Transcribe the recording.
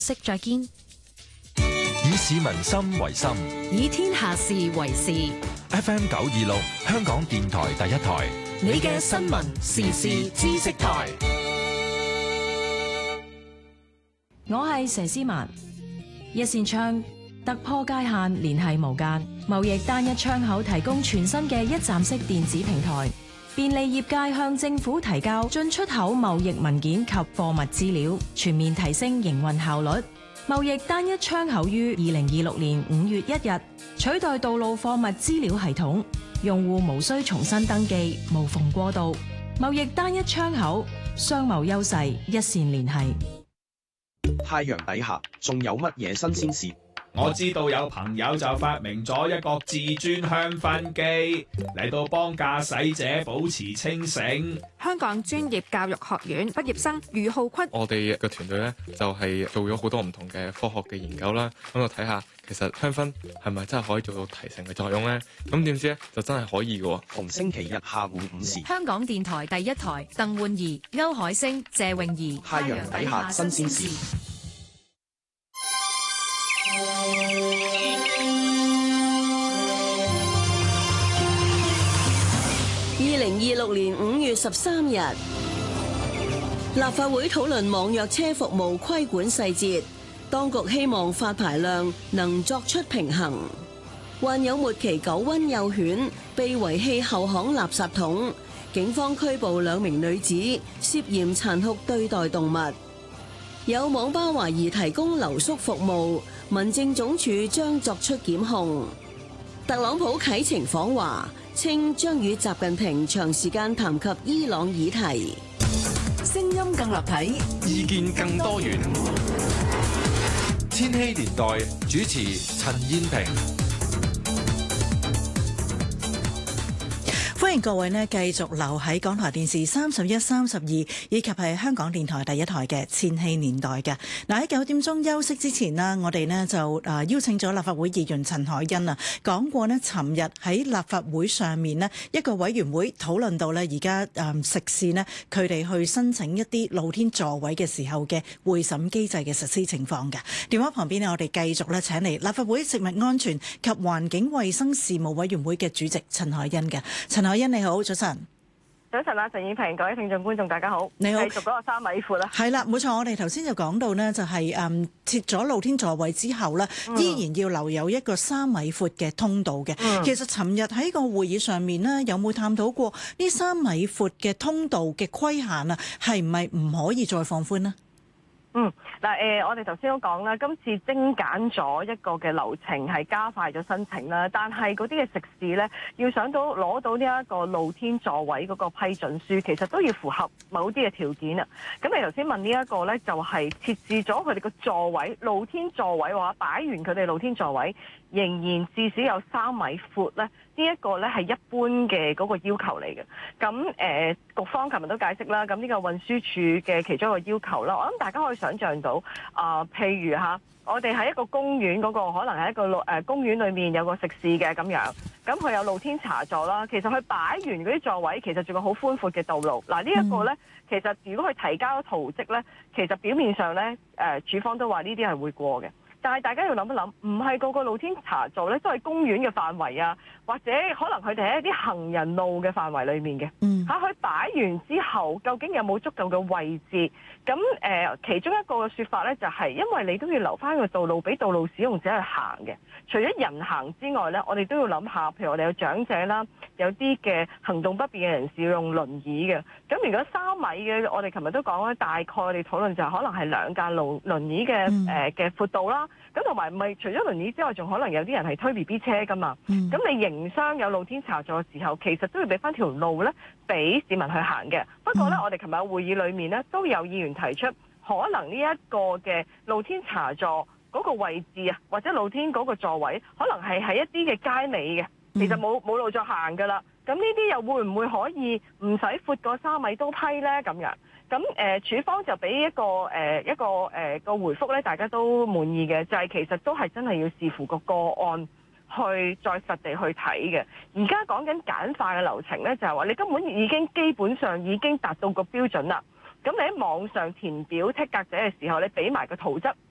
息再見。 以市民心為心， 以天下事為事。 FM 926，香港電台第一台， 你嘅新聞時事知識台。 我係佘詩曼。一線窗突破界限，聯繫無間，貿易單一窗口提供全新嘅一站式電子平台，便利業界向政府提交進出口貿易文件及貨物資料，全面提升營運效率。貿易單一窗口於2026年5月1日取代道路貨物資料系統，用戶無需重新登記，無縫過渡。貿易單一窗口，商貿優勢一線聯繫。 太陽底下仲有乜嘢新鮮事？ 我知道有朋友就發明咗一個至尊香薰機嚟到幫駕駛者保持清醒。 香港專業教育學院畢業生余浩坤， 我哋嘅團隊咧就係做咗好多唔同嘅科學嘅研究啦，咁就睇下其實香薰係咪真係可以做到提神嘅作用咧？咁點知咧就真係可以嘅。 逢星期日下午5時， 香港電台第一台，鄧煥儀、歐海星、謝泳儀。 太陽底下新鮮事。 2026年5月13日，立法會討論網約車服務規管細節，當局希望發牌量能作出平衡。患有末期狗瘟幼犬被遺棄後巷垃圾桶，警方拘捕2名女子涉嫌殘酷對待動物。有網吧懷疑提供留宿服務，民政總署將作出檢控。特朗普啟程訪華，稱將與習近平長時間談及伊朗議題。 聲音更立體， 意見更多元。千禧年代主持陳燕萍。 歡迎各位呢繼續留喺港台電視31、32以及係香港電台第一台嘅千禧年代嘅。嗱，喺9點鐘休息之前啦，我哋呢就邀請咗立法會議員陳凱欣啊，講過呢尋日喺立法會上面呢一個委員會討論到呢而家食肆呢佢哋去申請一啲露天座位嘅時候嘅會審機制嘅實施情況嘅。電話旁邊呢，我哋繼續呢請嚟立法會食物安全及環境衛生事務委員會嘅主席陳凱欣嘅。陳凱欣你好，早晨。 早晨啊，陳燕萍，各位聽眾觀眾大家好。 你好。 繼續嗰個3米闊啦。 係啦，冇錯。我哋頭先就講到呢，就係設咗露天座位之後呢，依然要留有一個3米闊嘅通道嘅。其實尋日喺個會議上面呢，有冇探討過呢3米闊嘅通道嘅規限啊？係唔係唔可以再放寬呢？ 我哋頭先都講啦，今次精簡咗一個嘅流程，係加快咗申請啦。但係嗰啲嘅食肆呢，要想到攞到呢一個露天座位嗰個批准書，其實都要符合某啲嘅條件啊。咁你頭先問呢一個呢，就係設置咗佢哋個座位，露天座位話擺完佢哋露天座位，仍然至少有3米闊呢。呢一個呢係一般嘅嗰個要求嚟嘅。咁局方琴日都解釋啦，咁呢個運輸署嘅其中一個要求啦，我諗大家可以想像到譬如我哋喺一個公園嗰個，可能係一個公園裏面有個食肆嘅咁樣，咁佢有露天茶座啦。其實佢擺完嗰啲座位，其實仲有好寬闊嘅道路。嗱，呢一個呢，其實如果佢提交圖則呢，其實表面上呢，署方都話呢啲係會過嘅。但係大家要諗一諗，唔係個個露天茶座咧都係公園嘅範圍啊，或者可能佢哋喺一啲行人路嘅範圍裏面嘅。佢擺完之後，究竟有冇足夠嘅位置？咁其中一個嘅説法咧，就係因為你都要留翻個道路俾道路使用者去行嘅。除咗人行之外咧，我哋都要諗下，譬如我哋有長者啦，有啲嘅行動不便嘅人士要用輪椅嘅。咁如果3米嘅，我哋琴日都講咧，大概我哋討論就係可能係2架輪椅嘅嘅闊度啦。咁同埋唔係除咗輪椅之外，仲可能有啲人係推 BB 車噶嘛。咁你營商有露天茶座嘅時候，其實都要俾翻條路咧，俾市民去行嘅。不過咧，我哋琴日會議裏面咧，都有議員提出，可能呢一個嘅露天茶座嗰個位置啊，或者露天嗰個座位，可能係喺一啲嘅街尾嘅，其實冇路再行噶啦。咁呢啲又會唔會可以唔使闊過3米都批咧？咁樣咁署方就俾一個回覆咧，大家都滿意嘅，就係其實都係真係要視乎個案去再實地去睇嘅。而家講緊簡化嘅流程咧，就係話你根本已經基本上已經達到個標準啦。咁你喺網上填表剔格仔嘅時候，你俾埋個圖則